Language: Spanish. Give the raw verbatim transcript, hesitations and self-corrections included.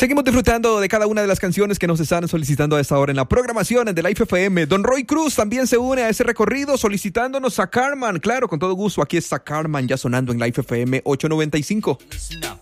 Seguimos disfrutando de cada una de las canciones que nos están solicitando a esta hora en la programación de Life F M. Don Roy Cruz también se une a ese recorrido solicitándonos a Carman. Claro, con todo gusto, aquí está Carman ya sonando en Life F M ochocientos noventa y cinco. Listen up.